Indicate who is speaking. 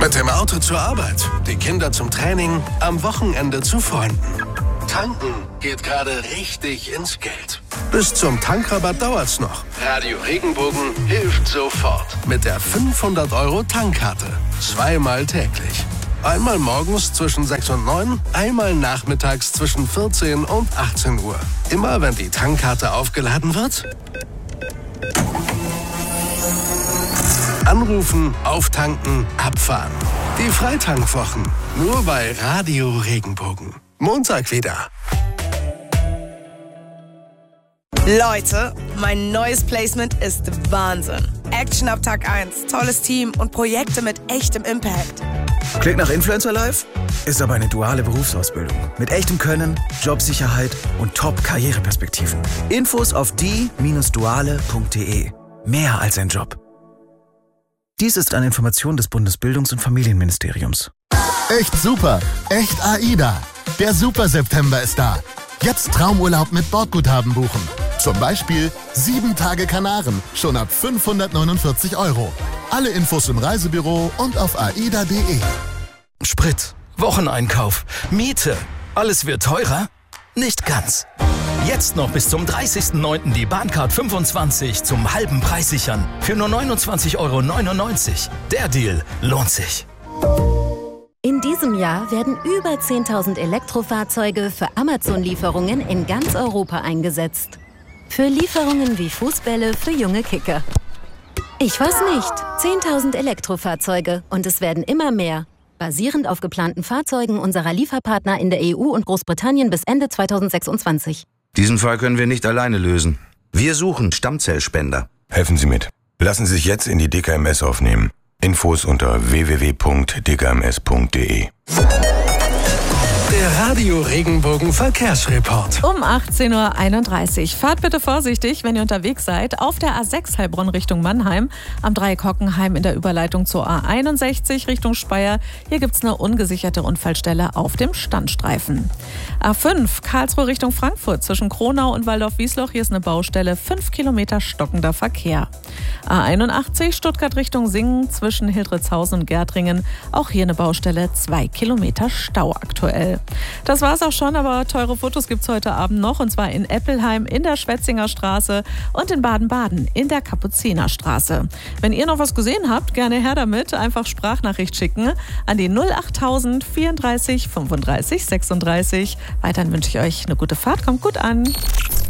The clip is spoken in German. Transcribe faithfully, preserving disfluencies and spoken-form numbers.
Speaker 1: Mit dem Auto zur Arbeit, die Kinder zum Training, am Wochenende zu Freunden. Tanken geht gerade richtig ins Geld. Bis zum Tankrabatt dauert's noch. Radio Regenbogen hilft sofort. Mit der fünfhundert Euro Tankkarte. Zweimal täglich. Einmal morgens zwischen sechs und neun, einmal nachmittags zwischen vierzehn und achtzehn Uhr. Immer wenn die Tankkarte aufgeladen wird, anrufen, auftanken, abfahren. Die Freitankwochen. Nur bei Radio Regenbogen. Montag wieder.
Speaker 2: Leute, mein neues Placement ist Wahnsinn. Action ab Tag eins, tolles Team und Projekte mit echtem Impact.
Speaker 3: Klingt nach Influencer Life? Ist aber eine duale Berufsausbildung. Mit echtem Können, Jobsicherheit und Top-Karriereperspektiven. Infos auf die Bindestrich duale Punkt de. Mehr als ein Job. Dies ist eine Information des Bundesbildungs- und Familienministeriums.
Speaker 4: Echt super, echt AIDA. Der Super-September ist da. Jetzt Traumurlaub mit Bordguthaben buchen. Zum Beispiel sieben Tage Kanaren, schon ab fünfhundertneunundvierzig Euro. Alle Infos im Reisebüro und auf aida punkt de.
Speaker 5: Sprit, Wocheneinkauf, Miete, alles wird teurer? Nicht ganz. Jetzt noch bis zum dreißigsten neunten die Bahncard fünfundzwanzig zum halben Preis sichern. Für nur neunundzwanzig Euro neunundneunzig. Der Deal lohnt sich.
Speaker 6: In diesem Jahr werden über zehntausend Elektrofahrzeuge für Amazon-Lieferungen in ganz Europa eingesetzt. Für Lieferungen wie Fußbälle für junge Kicker. Ich weiß nicht. zehntausend Elektrofahrzeuge und es werden immer mehr. Basierend auf geplanten Fahrzeugen unserer Lieferpartner in der E U und Großbritannien bis Ende zweitausendsechsundzwanzig.
Speaker 7: Diesen Fall können wir nicht alleine lösen. Wir suchen Stammzellspender.
Speaker 8: Helfen Sie mit. Lassen Sie sich jetzt in die D K M S aufnehmen. Infos unter w w w punkt d k m s punkt de.
Speaker 1: Der Radio Regenbogen Verkehrsreport.
Speaker 9: Um achtzehn Uhr einunddreißig. Fahrt bitte vorsichtig, wenn ihr unterwegs seid. Auf der A sechs Heilbronn Richtung Mannheim, am Dreieck Hockenheim in der Überleitung zur A einundsechzig Richtung Speyer. Hier gibt es eine ungesicherte Unfallstelle auf dem Standstreifen. A fünf Karlsruhe Richtung Frankfurt zwischen Kronau und Waldorf-Wiesloch. Hier ist eine Baustelle, fünf Kilometer stockender Verkehr. A einundachtzig Stuttgart Richtung Singen zwischen Hildritzhausen und Gärtringen. Auch hier eine Baustelle, zwei Kilometer Stau aktuell. Das war's auch schon, aber teure Fotos gibt's heute Abend noch, und zwar in Eppelheim in der Schwetzinger Straße und in Baden-Baden in der Kapuzinerstraße. Wenn ihr noch was gesehen habt, gerne her damit. Einfach Sprachnachricht schicken an die null achttausend vierunddreißig fünfunddreißig sechsunddreißig. Weiterhin wünsche ich euch eine gute Fahrt, kommt gut an.